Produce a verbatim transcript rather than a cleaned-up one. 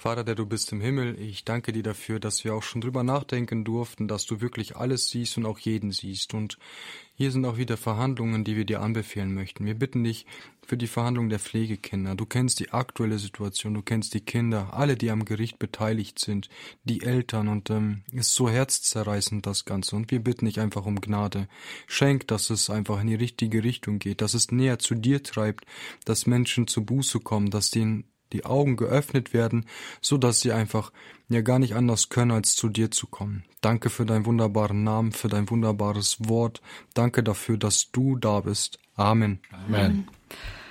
Vater, der du bist im Himmel, ich danke dir dafür, dass wir auch schon drüber nachdenken durften, dass du wirklich alles siehst und auch jeden siehst. Und hier sind auch wieder Verhandlungen, die wir dir anbefehlen möchten. Wir bitten dich für die Verhandlung der Pflegekinder. Du kennst die aktuelle Situation, du kennst die Kinder, alle, die am Gericht beteiligt sind, die Eltern. Und ähm, es ist so herzzerreißend, das Ganze. Und wir bitten dich einfach um Gnade. Schenk, dass es einfach in die richtige Richtung geht, dass es näher zu dir treibt, dass Menschen zur Buße kommen, dass denen die Augen geöffnet werden, so dass sie einfach ja gar nicht anders können, als zu dir zu kommen. Danke für deinen wunderbaren Namen, für dein wunderbares Wort. Danke dafür, dass du da bist. Amen. Amen.